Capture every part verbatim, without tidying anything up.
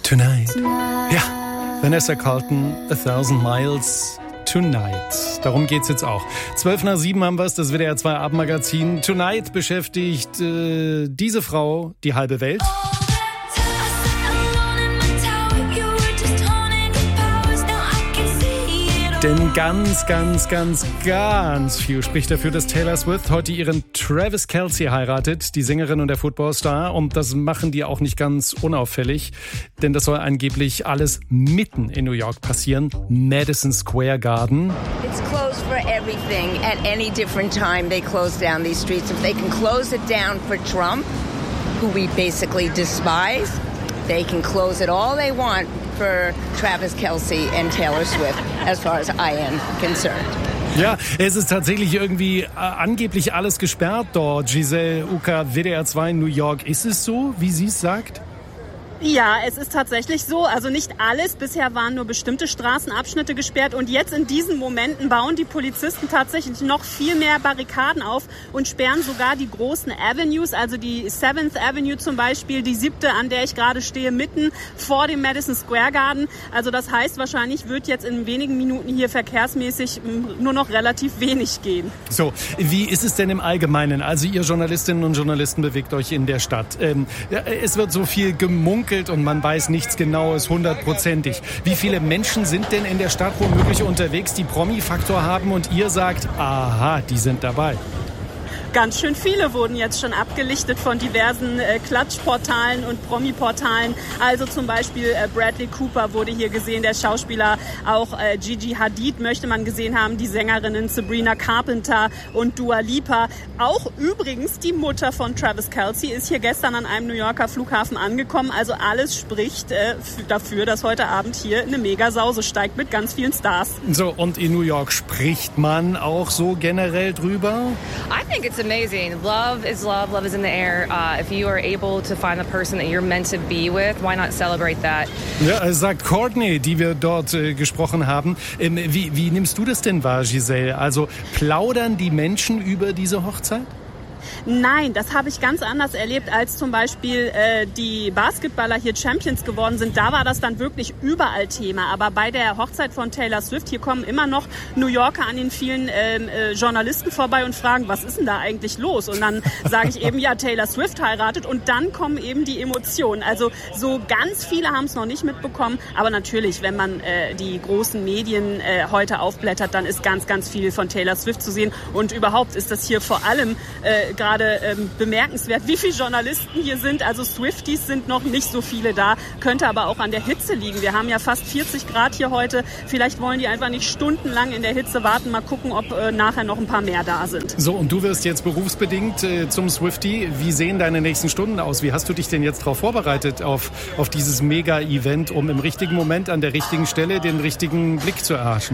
Tonight. Ja, Vanessa Carlton, A Thousand Miles Tonight. Darum geht's jetzt auch. zwölf nach sieben haben wir es, das W D R zwei Abendmagazin. Tonight beschäftigt äh, diese Frau die halbe Welt. Denn ganz, ganz, ganz, ganz viel spricht dafür, dass Taylor Swift heute ihren Travis Kelce heiratet, die Sängerin und der Footballstar. Und das machen die auch nicht ganz unauffällig, denn das soll angeblich alles mitten in New York passieren. Madison Square Garden. It's closed for everything. At any different time they close down these streets. If they can close it down for Trump, who we basically despise, they can close it all they want for Travis Kelce and Taylor Swift, as far as I am concerned. Ja, es ist tatsächlich irgendwie äh, angeblich alles gesperrt dort. Giselle Ucker, W D R zwei New York. Ist es so, wie sie es sagt? Ja, es ist tatsächlich so. Also nicht alles. Bisher waren nur bestimmte Straßenabschnitte gesperrt. Und jetzt in diesen Momenten bauen die Polizisten tatsächlich noch viel mehr Barrikaden auf und sperren sogar die großen Avenues, also die Seventh Avenue zum Beispiel, die siebte, an der ich gerade stehe, mitten vor dem Madison Square Garden. Also das heißt, wahrscheinlich wird jetzt in wenigen Minuten hier verkehrsmäßig nur noch relativ wenig gehen. So, wie ist es denn im Allgemeinen? Also ihr Journalistinnen und Journalisten bewegt euch in der Stadt. Ähm, es wird so viel gemunkelt und man weiß nichts Genaues hundertprozentig. Wie viele Menschen sind denn in der Stadt womöglich unterwegs, die Promi-Faktor haben und ihr sagt, aha, die sind dabei? Ganz schön viele wurden jetzt schon abgelichtet von diversen äh, Klatschportalen und Promi-Portalen. Also zum Beispiel äh, Bradley Cooper wurde hier gesehen, der Schauspieler. Auch äh, Gigi Hadid möchte man gesehen haben, die Sängerinnen Sabrina Carpenter und Dua Lipa. Auch übrigens die Mutter von Travis Kelce ist hier gestern an einem New Yorker Flughafen angekommen. Also alles spricht äh, f- dafür, dass heute Abend hier eine Mega-Sause steigt mit ganz vielen Stars. So, und in New York spricht man auch so generell drüber? I think it's amazing. Love is love. Love is in the air. Uh, if you are able to find the person that you're meant to be with, why not celebrate that? Ja, sagt Courtney, die wir dort äh, gesprochen haben. Ähm, wie, wie nimmst du das denn wahr, Giselle? Also plaudern die Menschen über diese Hochzeit? Nein, das habe ich ganz anders erlebt, als zum Beispiel äh, die Basketballer hier Champions geworden sind. Da war das dann wirklich überall Thema. Aber bei der Hochzeit von Taylor Swift, hier kommen immer noch New Yorker an den vielen äh, Journalisten vorbei und fragen, was ist denn da eigentlich los? Und dann sage ich eben, ja, Taylor Swift heiratet. Und dann kommen eben die Emotionen. Also so ganz viele haben es noch nicht mitbekommen. Aber natürlich, wenn man äh, die großen Medien äh, heute aufblättert, dann ist ganz, ganz viel von Taylor Swift zu sehen. Und überhaupt ist das hier vor allem äh, gerade ähm, bemerkenswert, wie viele Journalisten hier sind. Also Swifties sind noch nicht so viele da, könnte aber auch an der Hitze liegen. Wir haben ja fast vierzig Grad hier heute. Vielleicht wollen die einfach nicht stundenlang in der Hitze warten. Mal gucken, ob äh, nachher noch ein paar mehr da sind. So, und du wirst jetzt berufsbedingt äh, zum Swiftie. Wie sehen deine nächsten Stunden aus? Wie hast du dich denn jetzt darauf vorbereitet, auf, auf dieses Mega-Event, um im richtigen Moment an der richtigen Stelle den richtigen Blick zu erhaschen?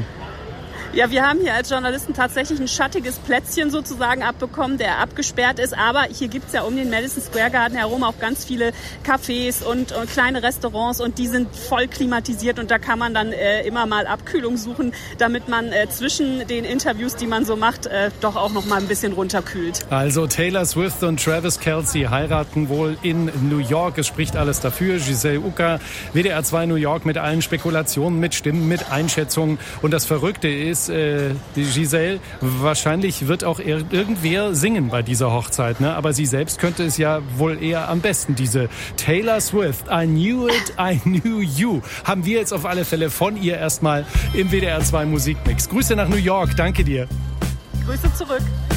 Ja, wir haben hier als Journalisten tatsächlich ein schattiges Plätzchen sozusagen abbekommen, der abgesperrt ist. Aber hier gibt's ja um den Madison Square Garden herum auch ganz viele Cafés und, und kleine Restaurants und die sind voll klimatisiert und da kann man dann äh, immer mal Abkühlung suchen, damit man äh, zwischen den Interviews, die man so macht, äh, doch auch noch mal ein bisschen runterkühlt. Also Taylor Swift und Travis Kelce heiraten wohl in New York. Es spricht alles dafür. Giselle Ucker, W D R zwei New York mit allen Spekulationen, mit Stimmen, mit Einschätzungen. Und das Verrückte ist, Äh, die Giselle, wahrscheinlich wird auch ir- irgendwer singen bei dieser Hochzeit, ne? Aber sie selbst könnte es ja wohl eher am besten. Diese Taylor Swift, I knew it, I knew you, haben wir jetzt auf alle Fälle von ihr erstmal im W D R zwei Musikmix. Grüße nach New York, danke dir. Grüße zurück.